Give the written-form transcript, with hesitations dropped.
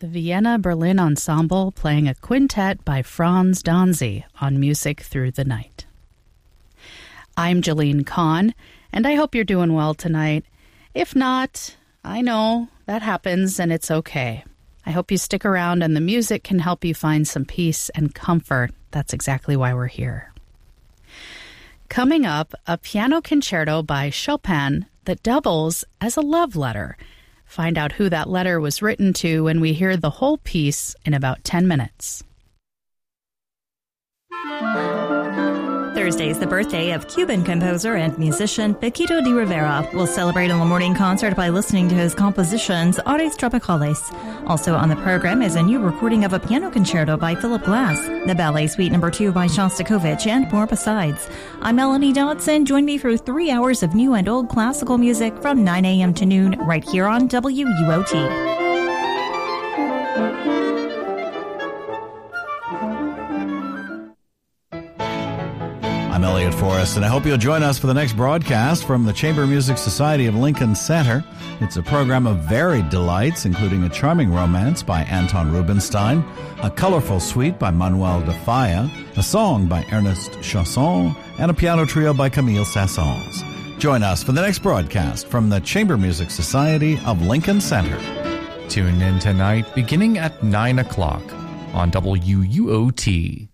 the Vienna Berlin Ensemble playing a quintet by Franz Danzy on Music Through the Night. I'm Jeline Kahn, and I hope you're doing well tonight. If not, I know that happens and it's okay. I hope you stick around and the music can help you find some peace and comfort. That's exactly why we're here. Coming up, a piano concerto by Chopin that doubles as a love letter. Find out who that letter was written to when we hear the whole piece in about 10 minutes. Thursday is the birthday of Cuban composer and musician Paquito de Rivera. We'll celebrate in the morning concert by listening to his compositions, Aires Tropicales. Also on the program is a new recording of a piano concerto by Philip Glass, the Ballet Suite No. 2 by Shostakovich, and more besides. I'm Melanie Dodson. Join me for 3 hours of new and old classical music from 9 a.m. to noon right here on WUOT. I'm Elliot Forrest, and I hope you'll join us for the next broadcast from the Chamber Music Society of Lincoln Center. It's a program of varied delights, including a charming romance by Anton Rubinstein, a colorful suite by Manuel de Falla, a song by Ernest Chausson, and a piano trio by Camille Saint-Saëns. Join us for the next broadcast from the Chamber Music Society of Lincoln Center. Tune in tonight beginning at 9 o'clock on WUOT.